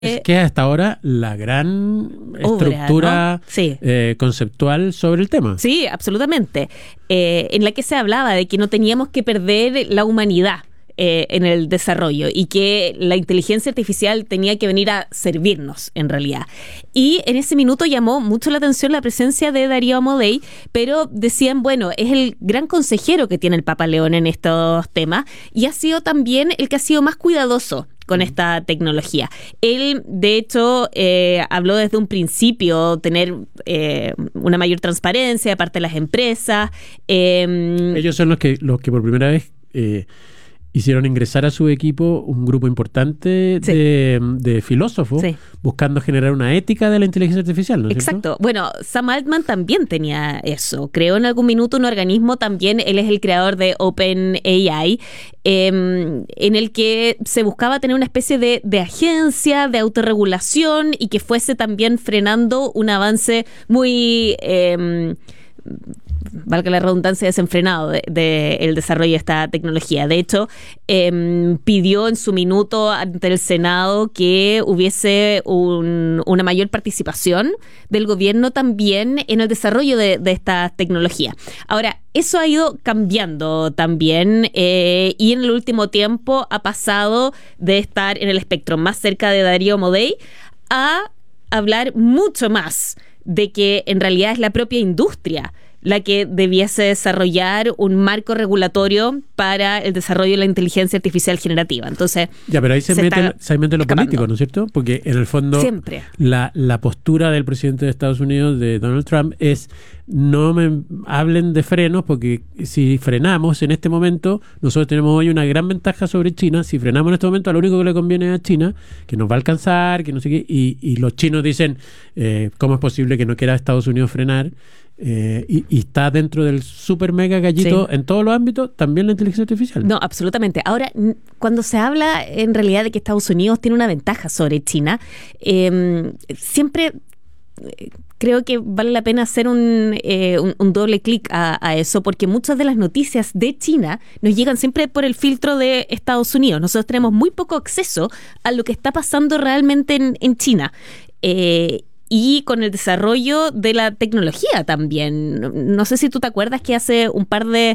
que es hasta ahora la gran estructura, ¿no? Sí. Conceptual sobre el tema. Sí, absolutamente. En la que se hablaba de que no teníamos que perder la humanidad en el desarrollo y que la inteligencia artificial tenía que venir a servirnos, en realidad. Y en ese minuto llamó mucho la atención la presencia de Darío Amodei, pero decían, bueno, es el gran consejero que tiene el Papa León en estos temas y ha sido también el que ha sido más cuidadoso con esta tecnología. Él, de hecho, habló desde un principio tener una mayor transparencia de parte de las empresas. Ellos son los que por primera vez hicieron ingresar a su equipo un grupo importante de filósofos, buscando generar una ética de la inteligencia artificial, ¿no es cierto? Exacto. Bueno, Sam Altman también tenía eso. Creó en algún minuto un organismo también, él es el creador de OpenAI, en el que se buscaba tener una especie de agencia de autorregulación y que fuese también frenando un avance muy... valga la redundancia, desenfrenado del desarrollo de esta tecnología. De hecho, pidió en su minuto ante el Senado que hubiese una mayor participación del gobierno también en el desarrollo de esta tecnología. Ahora, eso ha ido cambiando también y en el último tiempo ha pasado de estar en el espectro más cerca de Darío Amodei a hablar mucho más de que en realidad es la propia industria la que debiese desarrollar un marco regulatorio para el desarrollo de la inteligencia artificial generativa. Entonces, ya, pero ahí se mete lo político, ¿no es cierto? Porque en el fondo siempre la postura del presidente de Estados Unidos, de Donald Trump, es no me hablen de frenos, porque si frenamos en este momento, nosotros tenemos hoy una gran ventaja sobre China. Si frenamos en este momento, a lo único que le conviene es a China, que nos va a alcanzar, que no sé qué, y los chinos dicen, ¿cómo es posible que no quiera Estados Unidos frenar? Y está dentro del super mega gallito en todos los ámbitos, también la inteligencia artificial. No, absolutamente. Ahora, cuando se habla en realidad de que Estados Unidos tiene una ventaja sobre China, siempre creo que vale la pena hacer un doble clic a eso, porque muchas de las noticias de China nos llegan siempre por el filtro de Estados Unidos. Nosotros tenemos muy poco acceso a lo que está pasando realmente en China. Y con el desarrollo de la tecnología también. No sé si tú te acuerdas que hace un par de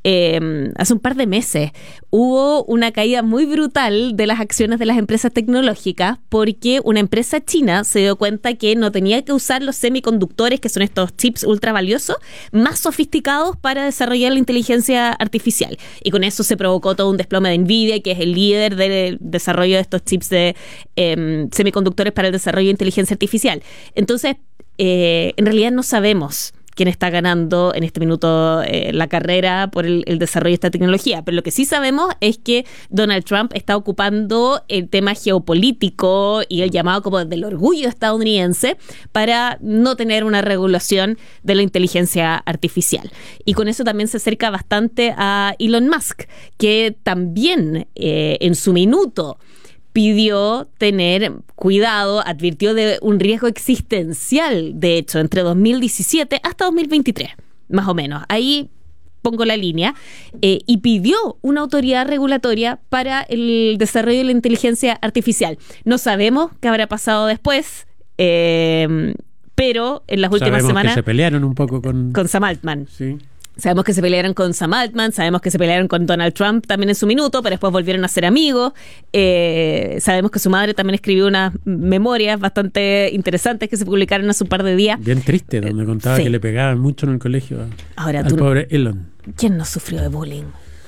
meses hubo una caída muy brutal de las acciones de las empresas tecnológicas porque una empresa china se dio cuenta que no tenía que usar los semiconductores, que son estos chips ultra valiosos, más sofisticados para desarrollar la inteligencia artificial. Y con eso se provocó todo un desplome de Nvidia, que es el líder del desarrollo de estos chips de semiconductores para el desarrollo de inteligencia artificial. Entonces, en realidad no sabemos quién está ganando en este minuto la carrera por el desarrollo de esta tecnología. Pero lo que sí sabemos es que Donald Trump está ocupando el tema geopolítico y el llamado como del orgullo estadounidense para no tener una regulación de la inteligencia artificial. Y con eso también se acerca bastante a Elon Musk, que también en su minuto pidió tener cuidado, advirtió de un riesgo existencial, de hecho, entre 2017 hasta 2023, más o menos. Ahí pongo la línea, y pidió una autoridad regulatoria para el desarrollo de la inteligencia artificial. No sabemos qué habrá pasado después, pero en las últimas semanas... que se pelearon un poco con Sam Altman. Sí. Sabemos que se pelearon con Sam Altman, sabemos que se pelearon con Donald Trump también en su minuto, pero después volvieron a ser amigos. Sabemos que su madre también escribió unas memorias bastante interesantes que se publicaron hace un par de días. Bien triste, donde contaba que le pegaban mucho en el colegio al pobre Elon. ¿Quién no sufrió de bullying?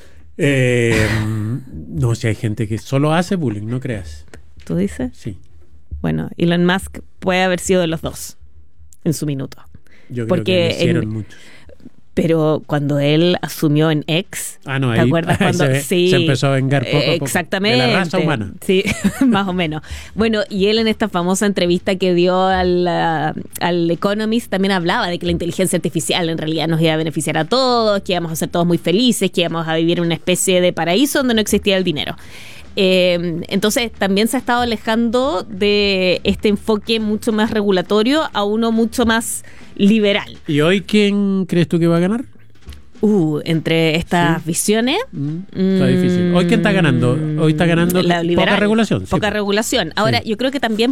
No, si hay gente que solo hace bullying, no creas. ¿Tú dices? Sí. Bueno, Elon Musk puede haber sido de los dos en su minuto. Yo creo que le hicieron mucho. Pero cuando él asumió en X, ¿te acuerdas cuando se empezó a vengar poco a poco exactamente, de la raza humana? Sí, más o menos. Bueno, y él en esta famosa entrevista que dio al Economist también hablaba de que la inteligencia artificial en realidad nos iba a beneficiar a todos, que íbamos a ser todos muy felices, que íbamos a vivir en una especie de paraíso donde no existía el dinero. Entonces también se ha estado alejando de este enfoque mucho más regulatorio a uno mucho más liberal. ¿Y hoy quién crees tú que va a ganar? Entre estas visiones. Está difícil. ¿Hoy quién está ganando? Hoy está ganando la liberal, poca regulación. Poca regulación. Ahora, yo creo que también